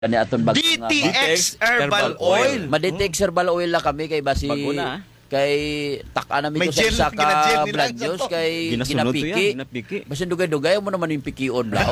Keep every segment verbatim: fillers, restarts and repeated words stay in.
Kani aton bag D T X Herbal Oil. Ma-D T X Herbal Oil lang kami kay basi Baguna, kay taka namin May to sa gel, isa ka ginagel nila blood sa juice to. kay Ginasunod to yan, ginapiki. ginapiki. Basi dugay-dugay mo naman yung pikion lao.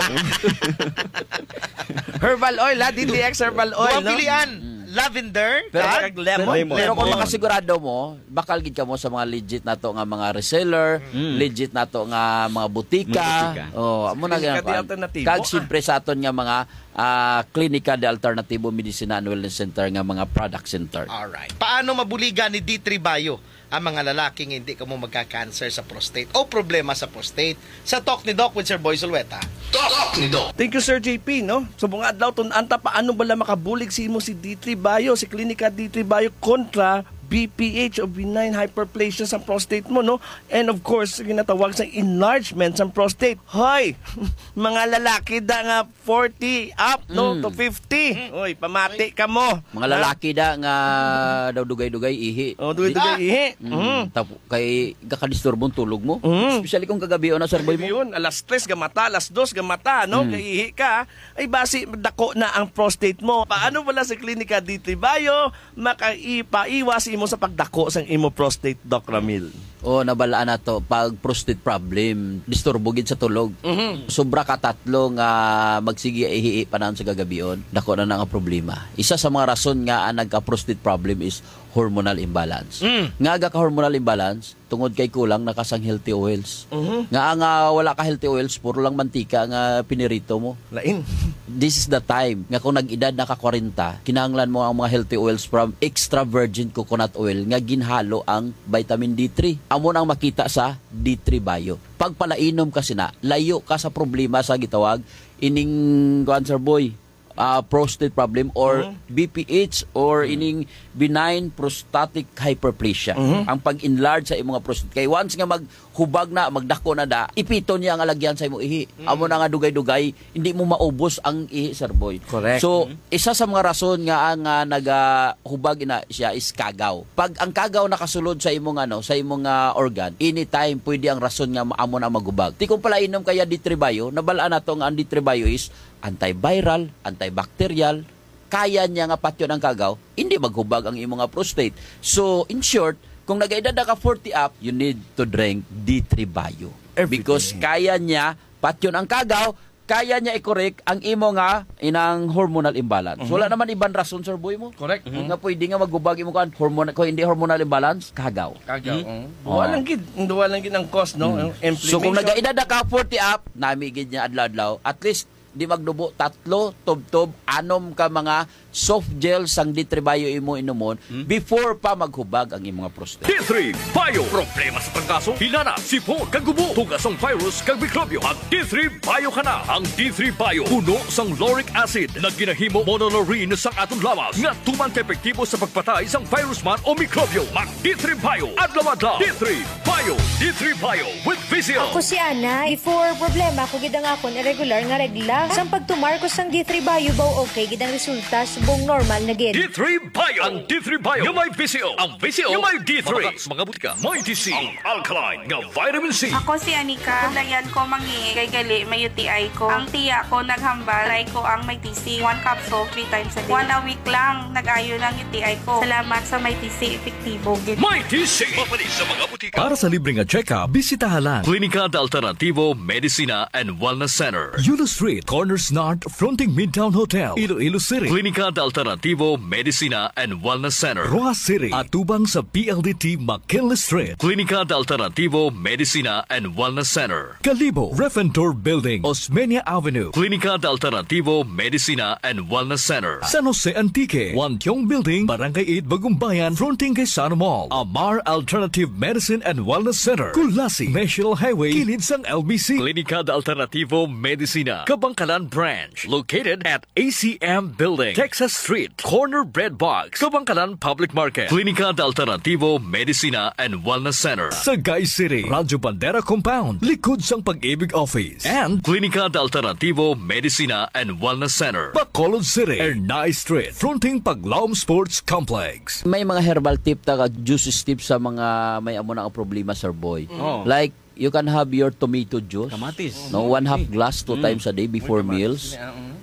Herbal oil ha, D T X herbal oil, Duha no? pilian. Lavender, Pero, kag lemon. Lemon. pero kung Lemon. makasigurado mo, bakal gid ka mo sa mga legit nato nga mga reseller, Mm. legit nato nga mga butika. Mga butika. Oh, amo na Klinika gyud. de Alternativo, Kag ah. siyempre sa aton nga mga ah, Klinika de Alternativo Medicina and Wellness Center nga mga product center. Alright. Paano mabuligan ni D three Bio ang mga lalaking hindi ka mo magka-cancer sa prostate o problema sa prostate? Sa Talk ni Doc with Sir Boy Zulweta. Talk ni Doc. Thank you, Sir J P, no? So, mga adlaw, tunanta, paano bala makabulig si mo si D three Bio, si Klinika D three Bio kontra B P H o benign hyperplasia sa prostate mo, no? And of course, ginatawag sa enlargement sa prostate. Hoy, mga lalaki da nga forty up, no? Mm. To fifty. Hoy, pamati ka mo. Mga lalaki da nga daw dugay-dugay ihi. O, duwi-duwi ihi. Mm. Mm. Tapo, kay kakadisturbong tulog mo. Mm. Especially kung kagabi o na Sir Boy mo. Yun, alas tres gamata, alas dos gamata, no? Mm. Kay ihi ka, ay basi dako na ang prostate mo. Paano wala sa Klinika D three Bio makaipa-iwas imo sa pagdako sang imo prostate, Doc Ramil? O nabalaan na to pag prostate problem, disturbo gid sa tulog. Mhm. Sobra ka tatlo nga magsige ihi panahon sa gagabion, dako na na nga problema. Isa sa mga rason nga ang nagka-prostate problem is hormonal imbalance. Mm. Nga aga ka hormonal imbalance, tungod kay kulang nakasang healthy oils. Mhm. Nga nga wala ka healthy oils, puro lang mantika nga pinirito mo. Lain. This is the time nga kung nag-edad na ka forty, kinahanglan mo ang mga healthy oils from extra virgin coconut oil nga ginhalo ang vitamin D three. Amo nang makita sa D three Bio. Pag palainom kasi na, layo ka sa problema sa gitawag ining cancer boy, uh, prostate problem or Mhm. B P H or ining benign prostatic hyperplasia. Mhm. Ang pag-enlarge sa imong prostate. Kay once nga maghubag na, magdako na da, ipito niya ang alagyan sa imong ihi. Amo na nga dugay-dugay, hindi mo maubos ang ihi, Sir Boy. Correct. So, isa sa mga rason nga ang uh, nagahubag ina siya is kagaw. Pag ang kagaw nakasulod sa imong ano, sa imong uh, organ, anytime pwede ang rason nga amo na maghubag. Ti kung pala inom kaya D three Bio, nabalaan na to nga ang D three Bio is antiviral, antibacterial, kaya niya nga patyon ang kagaw, hindi maghubag ang imong nga prostate. So, in short, kung nag-edad na ka forty up, you need to drink D three Bio. Every Because day. kaya niya patyon ang kagaw, kaya niya i-correct ang imo nga inang hormonal imbalance. Wala naman ibang rason, Sir Boy mo. Correct. Nga pwede nga maghubag imo kan hormone ko hindi hormonal imbalance, kagaw. Kagaw. Mhm. Duwa Oh. lang gid, duwa lang gid ang cause, no? Ang So kung inflammation. nag-edad na ka forty up, nami gid niya adlaw-adlaw, at least di magdubo tatlo, tob-tob, anom ka mga soft gel sang D three Bio imo inumon before pa maghubag ang imong prostate. D three Bio. Problema sa trangkaso, hinana, sipon, kagubo, tugas ang virus, kag mikrobyo. Ang D three Bio ka na. Ang D three Bio, puno sang lauric acid na ginahimo monolaurin sang atong lawas nga tuman ka epektibo sa pagpatay sang virus man o mikrobyo. Mag D three Bio, adlaw-adlaw. D three Bio, D three Bio with Vizio. Ako si Ana, before problema ko gidang akon irregular nga regla. Sang pagtumar ko sang D three Bio baw okay gidang resulta subong normal na gid. D three Bio. Ang D three Bio. Yung may Vizio. Ang Vizio. Yung may D three. Mga, mga butika. May D C. Ang alkaline nga vitamin C. Ako si Anika. Dayan ko mangi kay gali may U T I ko. Ang tiya ko naghambal. Try ko ang may T C. One capsule, three times a day. One a week lang. Nag-ayo ng U T I ko. Salamat sa may T C. Epektibo. Gid. May D C. Papalit sa mga butika. Para sa libreng check-up, bisitahan lang Klinika de Alternativo Medicina and Wellness Center. Yulo Street, Corners North, fronting Midtown Hotel, Iloilo City. Klinika de Alternativo Medicina and Wellness Center. Roa City, atubang sa P L D T McKinley Street. Klinika de Alternativo Medicina and Wellness Center. Kalibo, Refentor Building, Osmeña Avenue. Klinika de Alternativo Medicina and Wellness Center. San Jose Antique, Wantiong Building, Barangay eight, Bagumbayan, fronting kay Sana Mall. Amar Alternative Medicine and Wellness Center. Kulasi, National Highway, kilid sang L B C. Klinika de Alternativo Medicina, Kabangkalan Branch, located at A C M Building, Texas Street, Corner Bread Box, Kabangkalan Public Market. Klinika de Alternativo Medicina and Wellness Center. Sagay City, Radyo Bandera Compound, likod sang Pag-ibig Office. And Klinika de Alternativo Medicina and Wellness Center. Bacolod City, Ernay Street, fronting Paglaom Sports Complex. May mga herbal tip ta juices tip sa mga may amo na ang problema, Sir Boy. Oh. Like you can have your tomato juice. Kamatis. No, one half glass two Mm. times a day before meals. Yeah, mm.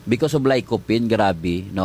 because of lycopene, grabe, no?